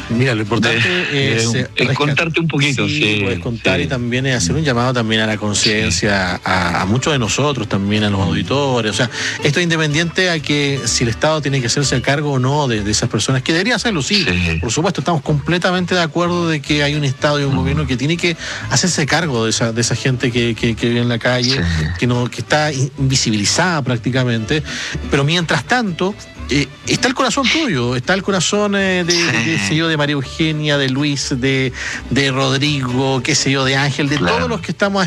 Mira, lo importante es contarte un poquito. Sí, puedes contar y también es hacer un llamado también a la conciencia, a muchos de nosotros, también a los auditores. O sea, esto es independiente a que si el Estado tiene que hacerse cargo o no de esas personas, que debería hacerlo, sí. Por supuesto, estamos completamente de acuerdo de que hay un Estado y un gobierno que tiene que hacerse cargo de esa gente que vive en la calle, que está invisibilizada prácticamente. Pero mientras tanto, está el corazón tuyo, está el corazón qué sé yo, de María Eugenia, de Luis, de Rodrigo, qué sé yo, de Ángel, de todos los que estamos a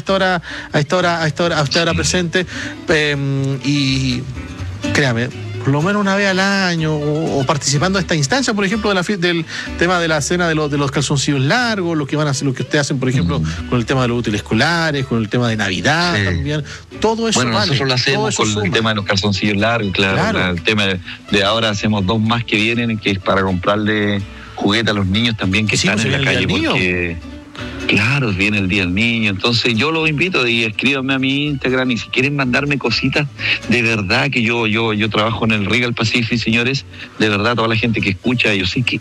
esta hora presentes, y créame, por lo menos una vez al año, o participando de esta instancia, por ejemplo, del tema de la cena de los calzoncillos largos, lo que van a hacer, lo que ustedes hacen, por ejemplo, con el tema de los útiles escolares, con el tema de Navidad también, todo eso. Bueno, nosotros lo hacemos con el tema de los calzoncillos largos, claro. El tema de ahora hacemos 2 más que vienen, que es para comprarle juguete a los niños también que están en la calle, porque claro, viene el Día del Niño. Entonces yo los invito y escríbanme a mi Instagram, y si quieren mandarme cositas, de verdad que yo trabajo en el Regal Pacific, señores, de verdad, toda la gente que escucha, yo sé que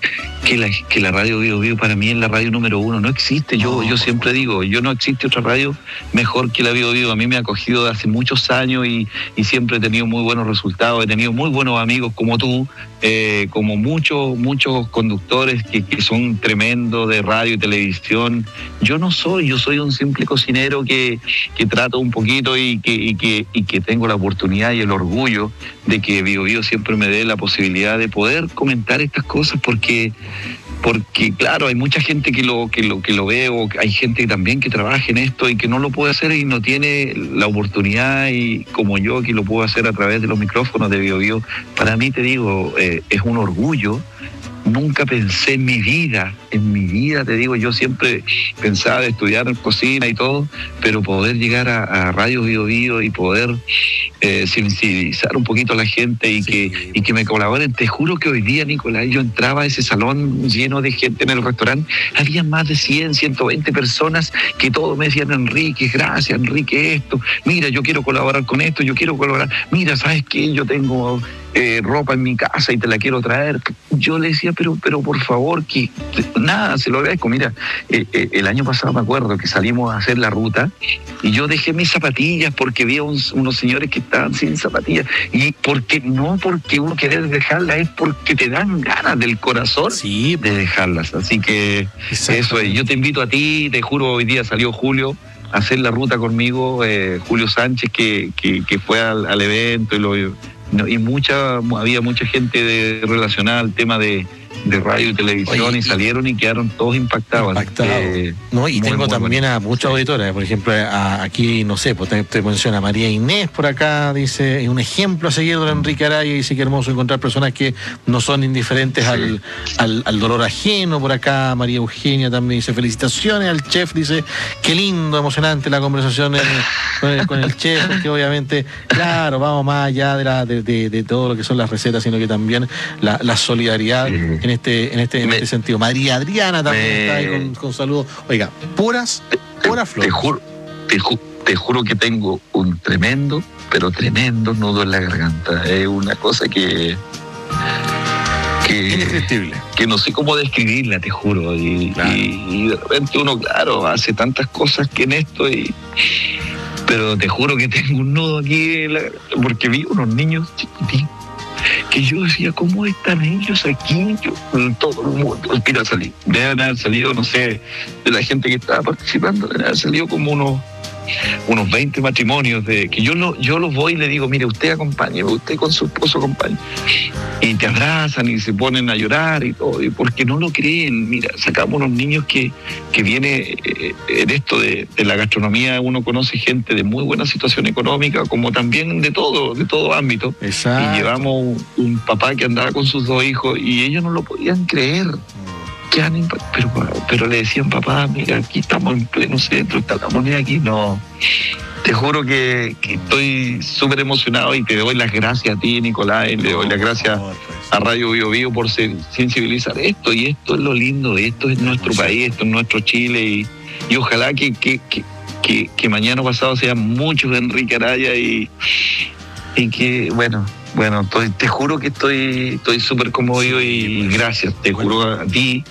la radio Bio Bio para mí es la radio número 1, no existe, yo siempre digo, no existe otra radio mejor que la Bio Bio. A mí me ha acogido de hace muchos años y siempre he tenido muy buenos resultados, he tenido muy buenos amigos como tú, como muchos conductores que son tremendos de radio y televisión. Yo soy un simple cocinero que trato un poquito y que tengo la oportunidad y el orgullo de que Bio Bio siempre me dé la posibilidad de poder comentar estas cosas, porque claro, hay mucha gente que lo ve, o hay gente también que trabaja en esto y que no lo puede hacer y no tiene la oportunidad, y como yo, que lo puedo hacer a través de los micrófonos de Bio Bio. Para mí, te digo, es un orgullo. Nunca pensé en mi vida, te digo, yo siempre pensaba de estudiar cocina y todo, pero poder llegar a Radio Bio Bio y poder sensibilizar un poquito a la gente y que me colaboren. Te juro que hoy día, Nicolás, yo entraba a ese salón lleno de gente en el restaurante, había más de 100, 120 personas que todos me decían: Enrique, gracias, Enrique, esto, mira, yo quiero colaborar con esto, yo quiero colaborar, mira, ¿sabes qué? Yo tengo ropa en mi casa y te la quiero traer. Yo le decía, pero por favor, que nada, se lo agradezco. Mira, el año pasado me acuerdo que salimos a hacer la ruta y yo dejé mis zapatillas porque había unos señores que estaban sin zapatillas, y porque uno quiere dejarlas, es porque te dan ganas del corazón de dejarlas. Así que eso es. Yo te invito a ti, te juro, hoy día salió Julio a hacer la ruta conmigo, Julio Sánchez, que fue al evento había mucha gente relacionada al tema de radio y televisión. Oye, y salieron y quedaron todos impactados. No, y tengo también a muchos auditores, por ejemplo, aquí, no sé, pues te menciona María Inés por acá, dice, es un ejemplo a seguir, don Enrique Araya, dice que hermoso encontrar personas que no son indiferentes al dolor ajeno. Por acá María Eugenia también dice, felicitaciones al chef, dice, qué lindo, emocionante la conversación con el chef, que obviamente, claro, vamos más allá de todo lo que son las recetas, sino que también la solidaridad en este sentido. María Adriana también está ahí con saludos. Oiga, pura flor. Te juro que tengo un tremendo nudo en la garganta. Es una cosa que indescriptible, que no sé cómo describirla, te juro. Y de repente uno, claro, hace tantas cosas que en esto, pero te juro que tengo un nudo aquí porque vi unos niños chiquititos que yo decía, ¿cómo están ellos aquí? Todo el mundo, deben haber salido, no sé, de la gente que estaba participando, deben haber salido como unos 20 matrimonios que yo los voy y le digo, mire, usted acompáñeme, usted con su esposo acompañe, y te abrazan y se ponen a llorar y todo, y porque no lo creen. Mira, sacamos unos niños que viene en esto de la gastronomía, uno conoce gente de muy buena situación económica, como también de todo ámbito. Exacto. Y llevamos un papá que andaba con sus 2 hijos y ellos no lo podían creer. Pero le decían, papá, mira, aquí estamos en pleno centro, está la moneda aquí. No, te juro que estoy súper emocionado, y te doy las gracias a ti, Nicolás, y le doy las gracias a Radio Bio Bio por sensibilizar esto, y esto es lo lindo, esto es nuestro país, esto es nuestro Chile, y ojalá que mañana pasado sean muchos de Enrique Araya, y que, bueno, te juro que estoy súper conmovido, y gracias, te juro a ti,